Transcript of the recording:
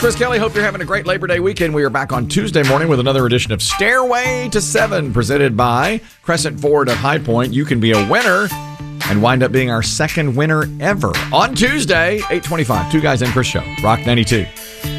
Chris Kelly. Hope you're having a great Labor Day weekend. We are back on Tuesday morning with another edition of Stairway to Seven, presented by Crescent Ford of High Point. You can be a winner and wind up being our second winner ever on Tuesday, 8:25. Two Guys and Chris Show, Rock 92.